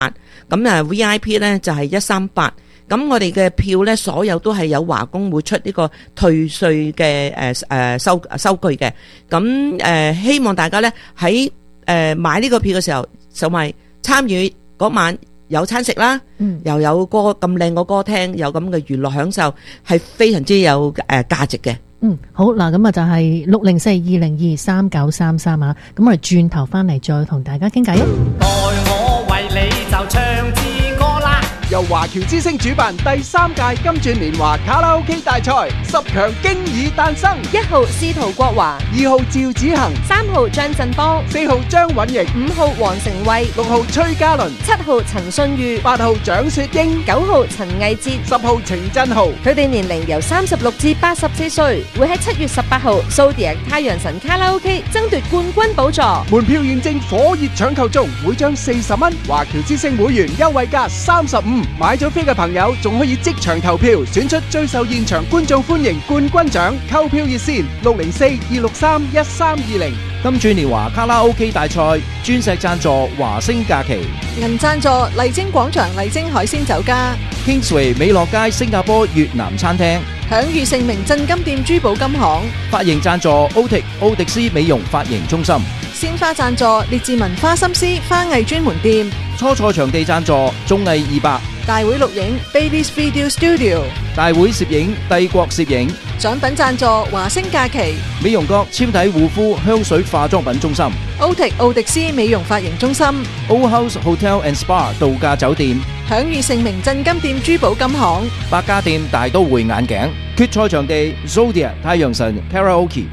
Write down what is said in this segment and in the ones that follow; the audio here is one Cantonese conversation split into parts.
咁VIP 咧就係138。咁我哋嘅票咧，所有都係有華工會出呢個退稅嘅收據嘅。咁希望大家咧喺買呢個票嘅時候，就咪參與嗰晚有餐食啦，又有歌咁靚個歌聽，有咁嘅娛樂享受，係非常之有價值嘅。 好嗱，咁就係604-202-3933啊。咁我哋轉頭翻嚟再同大家傾偈。 待我為你就唱支歌啦。 由華僑之星主辦第3屆金鑽年華卡拉 OK 大賽，10強經已誕生。 1號司徒國華 ，2號趙子恒 ，3號張振邦 ，4號張允瑩 ，5號黃成慧 ，6號崔嘉倫 ，7號陳信裕 ，8號蔣雪英 ，9號陳毅哲 ，10號程振豪。 佢哋年齡由36至84歲，會喺7月18號Zodiac太陽神卡拉 OK 爭奪冠軍寶座。 門票現正火熱搶購中，每張40蚊，華僑之星會員優惠價35。買咗飛嘅朋友仲可以即場投票，選出最受現場觀眾歡迎冠軍獎。購票熱線604-263-1320。 金鑽年華卡拉 OK 大賽鑽石贊助華星假期， 銀贊助麗晶廣場麗晶海鮮酒家， Kingsway 美樂街新加坡越南餐廳， 享譽盛名鎮金店珠寶金行， 髮型贊助奧迪斯美容髮型中心， 鮮花贊助列治文花心思花藝專門店， 初賽場地贊助綜藝200， 大會錄影 Baby's Video Studio， 大會攝影帝國攝影， 獎品贊助華星假期， 美容閣纖體護膚香水化妝品中心， 奧迪斯美容髮型中心， O House Hotel and Spa 度假酒店， 享譽盛名鎮金店珠寶金行， 百家店大都會眼鏡，決賽場地 Zodiac 太陽神 Karaoke。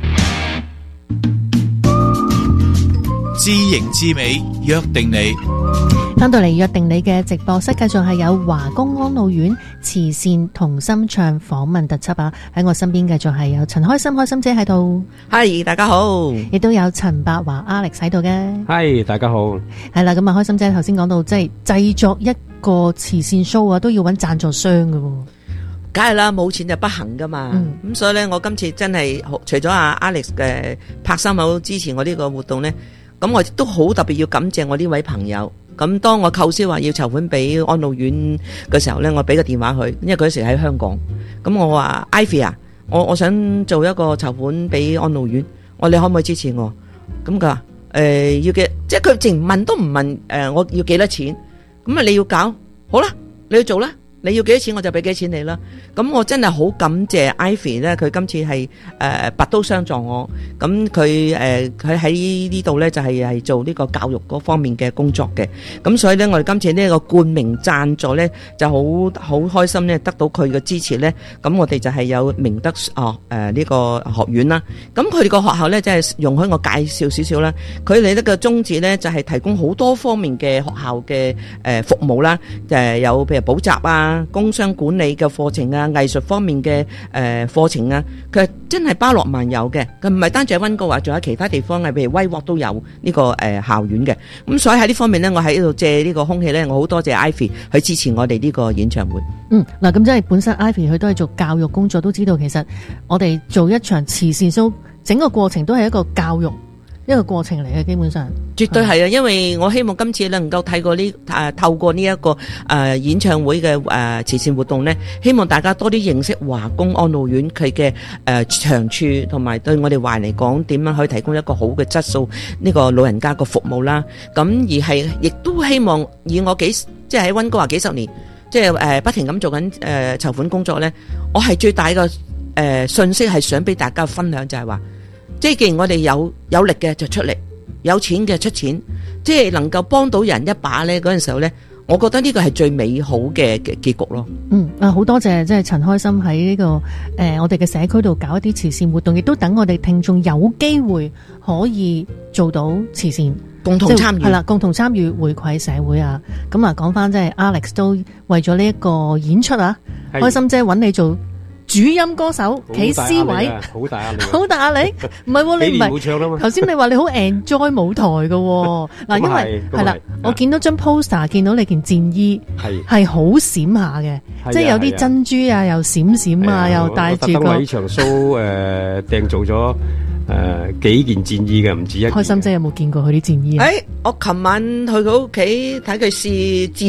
知型知美約定你， 翻到嚟約定你嘅直播室，繼續係有華工安老院慈善同心唱訪問特輯啊！喺我身邊繼續係有陳開心姐喺度， 係大家好， 亦都有陳百華 Alex 喺度嘅， 係大家好。 係啦，咁啊，開心姐頭先講到即係製作一個慈善 show 啊，都要揾贊助商㗎喎。 梗係啦，冇錢就不行噶嘛。咁所以咧，我今次真係除咗阿 Alex 嘅拍心口支持我呢個活動咧，咁我亦都好特別要感謝我呢位朋友。咁當我構思話要籌款俾安老院嘅時候咧，我俾個電話佢，因為佢嗰時喺香港。咁我話 Ivy 啊，我想做一個籌款俾安老院，你可唔可以支持我？咁佢話要嘅，即係佢淨問都唔問我要幾多錢。咁你要搞好啦，你要做啦。你要幾多錢我就俾幾多錢你啦。咁我真係好感謝 Ivy 咧，佢今次係拔刀相助我。咁佢喺呢度咧就係做呢個教育嗰方面嘅工作嘅。咁所以咧我哋今次呢個冠名贊助咧就好開心咧，得到佢嘅支持咧。咁我哋就係有明德呢個學院啦。咁佢哋個學校咧即係容許我介紹少少啦。佢哋呢個宗旨咧就係提供好多方面嘅學校嘅服務啦。有譬如補習啊、工商管理嘅課程啊、藝術方面嘅課程啊，佢真係包羅萬有嘅。佢唔係單止喺溫哥華，仲有其他地方譬如威沃都有呢個校院嘅。咁所以喺呢方面呢，我喺呢度借呢個空氣呢，我好多謝 Ivy 去支持我哋呢個演唱會。 嗱，咁即係本身 Ivy 佢都係做教育工作，都知道其實我哋做一場慈善 show，整個過程都係一個教育一個過程嚟嘅，基本上絕對係啊！因為我希望今次能夠透過呢一個演唱會嘅慈善活動呢，希望大家多啲認識華工安老院佢嘅長處，同埋對我哋華人嚟講點樣可以提供一個好嘅質素呢個老人家個服務啦。咁而係亦都希望以我即係喺溫哥華幾十年，即係不停咁做緊籌款工作呢，我係最大嘅信息係想俾大家分享，就係話，即係既然我哋有力嘅就出力，有錢嘅出錢，即係能夠幫到人一把咧，嗰陣時候咧，我覺得呢個係最美好嘅結局咯。 好多謝即係陳開心喺呢個我哋嘅社區度搞一啲慈善活動，亦都等我哋聽眾有機會可以做到慈善， 共同參與係啦，共同參與回饋社會啊。咁啊，講翻即係 Alex 都為咗呢一個演出啊，開心姐揾你做主音歌手，企 C 位， 好大壓力， 好大壓力。唔係喎，你唔係頭先你話你好 enjoy 舞台嘅喎。嗱，因為係啦，我見到張 poster， 見到你件戰衣係好閃下嘅，即係有啲珍珠啊，又閃閃啊，又帶住個。 特登為呢場 show 訂做咗幾件戰衣嘅，唔止一件。 開心姐有冇見過佢啲戰衣啊？ 我琴晚去佢屋企睇佢試